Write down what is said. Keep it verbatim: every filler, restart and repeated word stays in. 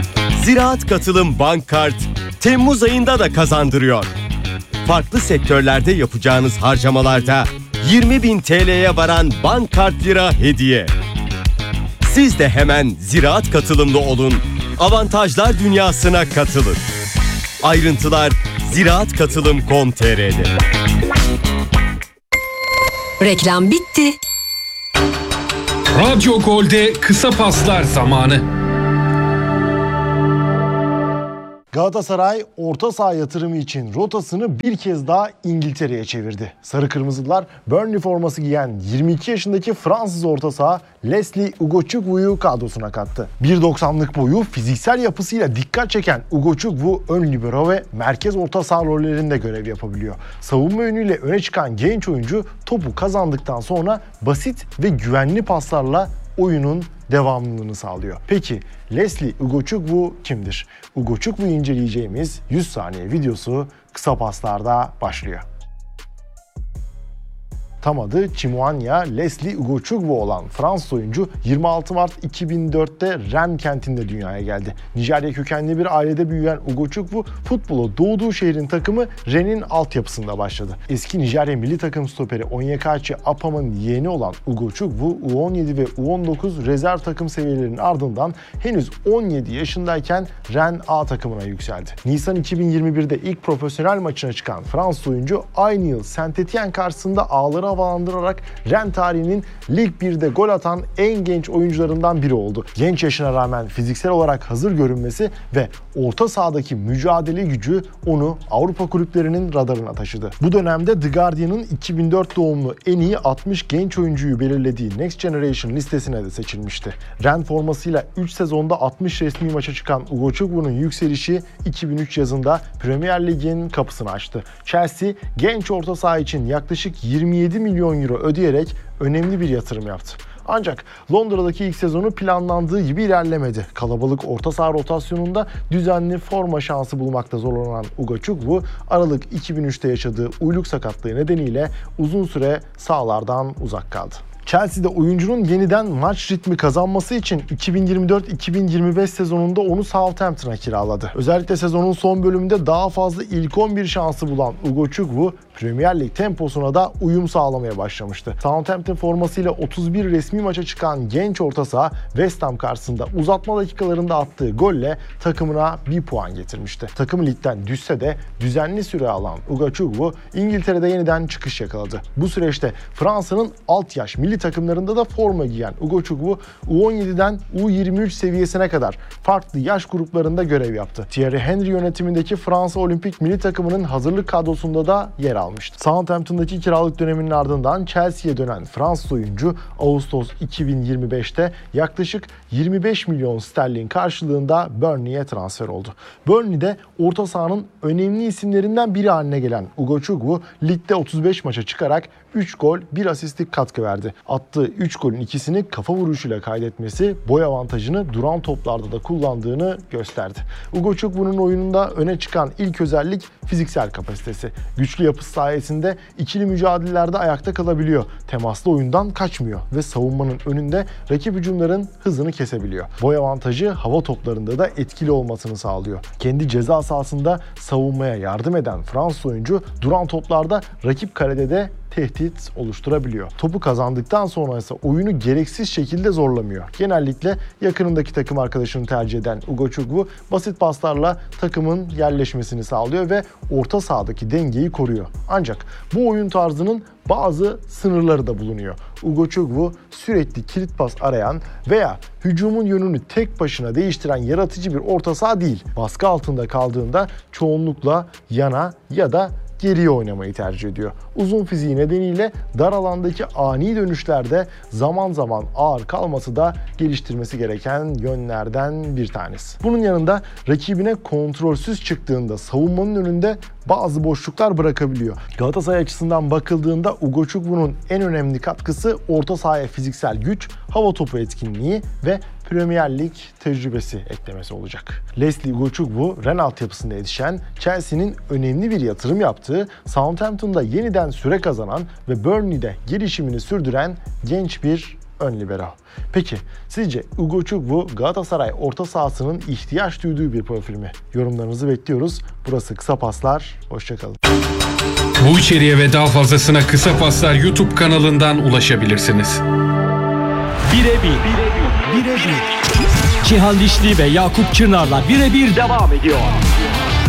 Ziraat Katılım Bank Kart Temmuz ayında da kazandırıyor. Farklı sektörlerde yapacağınız harcamalarda yirmi bin T L'ye varan bank kart lira hediye. Siz de hemen Ziraat Katılımlı olun, avantajlar dünyasına katılın. Ayrıntılar ziraat katılım nokta com nokta t r'de. Reklam bitti. Radyo Gol'de kısa paslar zamanı. Galatasaray orta saha yatırımı için rotasını bir kez daha İngiltere'ye çevirdi. Sarı Kırmızılar Burnley forması giyen yirmi iki yaşındaki Fransız orta saha Leslie Ugochukwu kadrosuna kattı. bir doksanlık boyu fiziksel yapısıyla dikkat çeken Ugochukwu ön libero ve merkez orta saha rollerinde görev yapabiliyor. Savunma yönüyle öne çıkan genç oyuncu topu kazandıktan sonra basit ve güvenli paslarla oyunun devamlılığını sağlıyor. Peki Leslie Ugochukwu kimdir? Ugochukwu'yu inceleyeceğimiz yüz saniye videosu kısa paslarda başlıyor. Tam adı Chimuanya Leslie Ugochukwu olan Fransız oyuncu yirmi altı Mart iki bin dörtte Rennes kentinde dünyaya geldi. Nijerya kökenli bir ailede büyüyen Ugochukwu futbola doğduğu şehrin takımı Rennes'in altyapısında başladı. Eski Nijerya milli takım stoperi Onyekachi Apam'ın yeğeni olan Ugochukwu U on yedi ve U on dokuz rezerv takım seviyelerinin ardından henüz on yedi yaşındayken Rennes A takımına yükseldi. Nisan iki bin yirmi birde ilk profesyonel maçına çıkan Fransız oyuncu aynı yıl Saint-Étienne karşısında ağları havalandırarak Rennes tarihinin Lig birde gol atan en genç oyuncularından biri oldu. Genç yaşına rağmen fiziksel olarak hazır görünmesi ve orta sahadaki mücadele gücü onu Avrupa kulüplerinin radarına taşıdı. Bu dönemde The Guardian'ın iki bin dört doğumlu en iyi altmış genç oyuncuyu belirlediği Next Generation listesine de seçilmişti. Rennes formasıyla üç sezonda altmış resmi maça çıkan Ugochukwu'nun yükselişi iki bin üç yazında Premier Lig'in kapısını açtı. Chelsea genç orta saha için yaklaşık yirmi yedi milyon euro ödeyerek önemli bir yatırım yaptı. Ancak Londra'daki ilk sezonu planlandığı gibi ilerlemedi. Kalabalık orta saha rotasyonunda düzenli forma şansı bulmakta zorlanan Ugochukwu, Aralık iki bin üçte yaşadığı uyluk sakatlığı nedeniyle uzun süre sahalardan uzak kaldı. Chelsea'de oyuncunun yeniden maç ritmi kazanması için iki bin yirmi dört iki bin yirmi beş sezonunda onu Southampton'a kiraladı. Özellikle sezonun son bölümünde daha fazla ilk on bir şansı bulan Ugochukwu, Premier Lig temposuna da uyum sağlamaya başlamıştı. Southampton formasıyla otuz bir resmi maça çıkan genç orta saha West Ham karşısında uzatma dakikalarında attığı golle takımına bir puan getirmişti. Takım ligden düşse de düzenli süre alan Ugochukwu İngiltere'de yeniden çıkış yakaladı. Bu süreçte Fransa'nın alt yaş milli takımlarında da forma giyen Ugochukwu U on yediden U yirmi üç seviyesine kadar farklı yaş gruplarında görev yaptı. Thierry Henry yönetimindeki Fransa Olimpik milli takımının hazırlık kadrosunda da yer almıştı. Southampton'daki kiralık döneminin ardından Chelsea'ye dönen Fransız oyuncu Ağustos iki bin yirmi beşte yaklaşık yirmi beş milyon sterlin karşılığında Burnley'e transfer oldu. Burnley'de orta sahanın önemli isimlerinden biri haline gelen Ugochukwu ligde otuz beş maça çıkarak üç gol bir asistlik katkı verdi. Attığı üç golün ikisini kafa vuruşuyla kaydetmesi boy avantajını duran toplarda da kullandığını gösterdi. Ugochukwu'nun oyununda öne çıkan ilk özellik fiziksel kapasitesi. Güçlü yapısı sayesinde ikili mücadelelerde ayakta kalabiliyor. Temaslı oyundan kaçmıyor ve savunmanın önünde rakip hücumların hızını kesebiliyor. Boy avantajı hava toplarında da etkili olmasını sağlıyor. Kendi ceza sahasında savunmaya yardım eden Fransız oyuncu duran toplarda rakip kalede de tehdit oluşturabiliyor. Topu kazandıktan sonra ise oyunu gereksiz şekilde zorlamıyor. Genellikle yakınındaki takım arkadaşını tercih eden Ugochukwu basit paslarla takımın yerleşmesini sağlıyor ve orta sahadaki dengeyi koruyor. Ancak bu oyun tarzının bazı sınırları da bulunuyor. Ugochukwu sürekli kilit pas arayan veya hücumun yönünü tek başına değiştiren yaratıcı bir orta saha değil. Baskı altında kaldığında çoğunlukla yana ya da geriye oynamayı tercih ediyor. Uzun fiziği nedeniyle dar alandaki ani dönüşlerde zaman zaman ağır kalması da geliştirmesi gereken yönlerden bir tanesi. Bunun yanında rakibine kontrolsüz çıktığında savunmanın önünde bazı boşluklar bırakabiliyor. Galatasaray açısından bakıldığında Ugochukwu'nun en önemli katkısı orta sahaya fiziksel güç, hava topu etkinliği ve Premier Lig tecrübesi eklemesi olacak. Leslie Ugochukwu, Rennes altyapısında yetişen, Chelsea'nin önemli bir yatırım yaptığı, Southampton'da yeniden süre kazanan ve Burnley'de gelişimini sürdüren genç bir ön libero. Peki sizce Ugocugwu Galatasaray orta sahasının ihtiyaç duyduğu bir profil mi? Yorumlarınızı bekliyoruz. Burası Kısa Paslar. Hoşçakalın. Bu içeriğe ve daha fazlasına Kısa Paslar YouTube kanalından ulaşabilirsiniz. Birebir. Birebir. Cihan Dişli ve Yakup Çınar'la birebir devam ediyor.